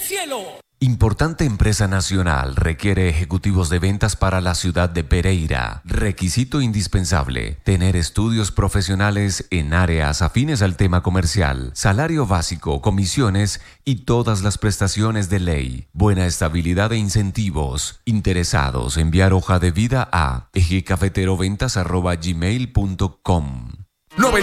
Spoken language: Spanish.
cielo. Importante empresa nacional requiere ejecutivos de ventas para la ciudad de Pereira. Requisito indispensable: tener estudios profesionales en áreas afines al tema comercial, salario básico, comisiones y todas las prestaciones de ley. Buena estabilidad e incentivos. Interesados, enviar hoja de vida a ejecafeteroventas@gmail.com.